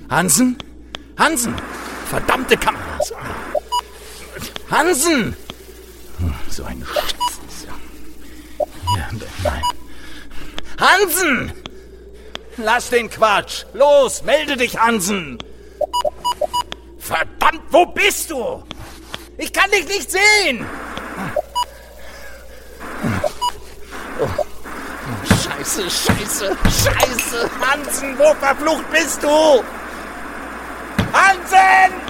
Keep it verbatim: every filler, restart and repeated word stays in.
Hansen? Hansen! Verdammte Kameras! Hansen! So ein Scheiß. Hier, nein. Hansen! Lass den Quatsch! Los, melde dich, Hansen! Verdammt, wo bist du? Ich kann dich nicht sehen! Oh. Scheiße, scheiße, scheiße! Hansen, wo verflucht bist du? Hansen!